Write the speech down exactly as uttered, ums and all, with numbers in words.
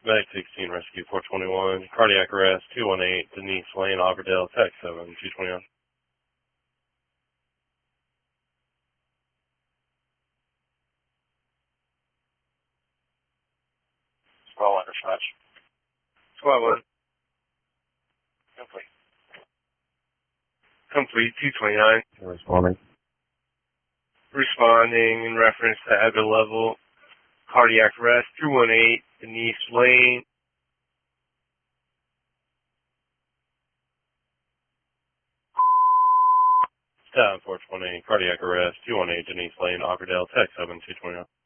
Medic sixteen, Rescue four twenty-one, cardiac arrest, two one eight, Denise Lane, Auburndale, text seven two twenty-one. Squad one, dispatch. Squad one. Complete. Complete, two twenty-nine. Responding. Responding in reference to Evan level, cardiac arrest, two one eight, Denise Lane. seven four twenty, cardiac arrest, two one eight, Denise Lane, Auburndale, text seven two twenty-one.